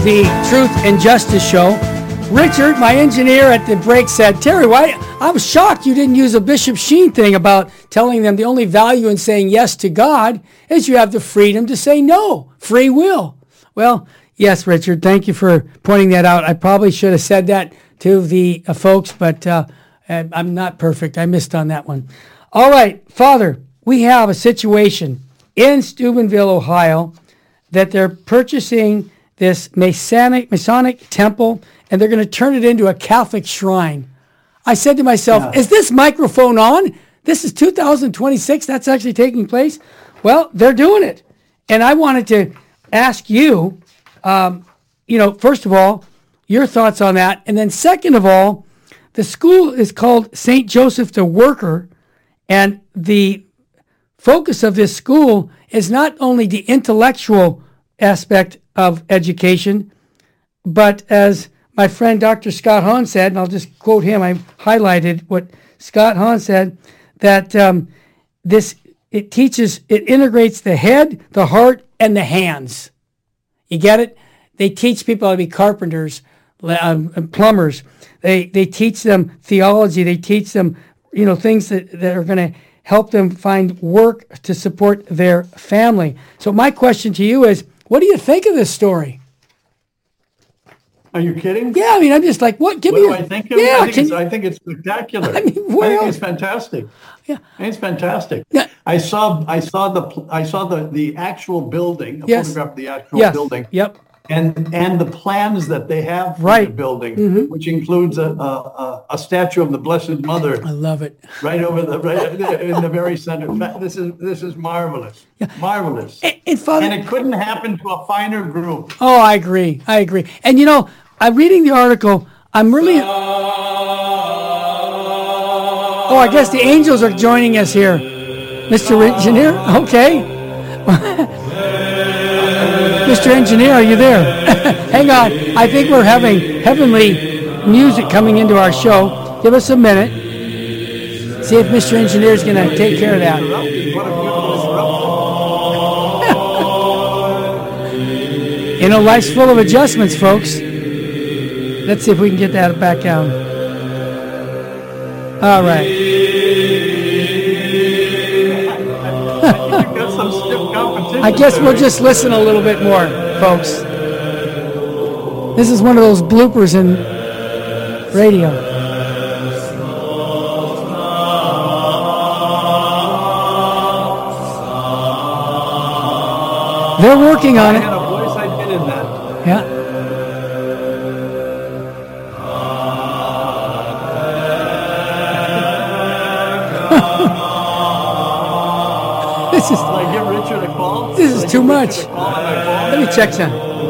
the Truth and Justice Show. Richard, my engineer at the break, said, Terry, I'm shocked you didn't use a Bishop Sheen thing about telling them the only value in saying yes to God is you have the freedom to say no, free will. Well, yes, Richard, thank you for pointing that out. I probably should have said that to the folks, but I'm not perfect. I missed on that one. All right, Father, we have a situation in Steubenville, Ohio, that they're purchasing this Masonic temple, and they're going to turn it into a Catholic shrine. I said to myself, Is this microphone on? This is 2026. That's actually taking place. Well, they're doing it. And I wanted to ask you, first of all, your thoughts on that. And then second of all, the school is called St. Joseph the Worker. And the focus of this school is not only the intellectual aspect of education, but as my friend Dr. Scott Hahn said, and I'll just quote him, I highlighted what Scott Hahn said, that it integrates the head, the heart, and the hands. You get it? They teach people how to be carpenters, plumbers. They teach them theology. They teach them, things that are going to help them find work to support their family. So my question to you is, what do you think of this story? Are you kidding? Yeah, I mean, I'm just like, what? Do I think of it? Yeah, I think it's spectacular. I think it's fantastic. Yeah, it's fantastic. Yeah. I saw the actual building, a photograph of the actual building. Yep. And the plans that they have for the building, which includes a statue of the Blessed Mother. I love it. Right over in the very center. This is marvelous. Yeah. Marvelous. And Father, and it couldn't happen to a finer group. Oh, I agree. And I'm reading the article. I'm really. Oh, I guess the angels are joining us here, Mr. Engineer. Okay. Mr. Engineer, are you there? Hang on. I think we're having heavenly music coming into our show. Give us a minute. See if Mr. Engineer is going to take care of that. Life's full of adjustments, folks. Let's see if we can get that back down. All right. I guess we'll just listen a little bit more, folks. This is one of those bloopers in radio. They're working on it. I had a voice, I did in that. Yeah. This is. Did I give Richard a call? This is too much. Let me check some.